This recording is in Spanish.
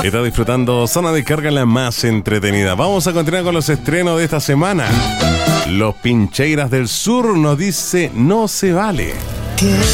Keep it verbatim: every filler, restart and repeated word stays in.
Está disfrutando Zona de Carga, la más entretenida. Vamos a continuar con los estrenos de esta semana. Los Pincheiras del Sur nos dice No se vale.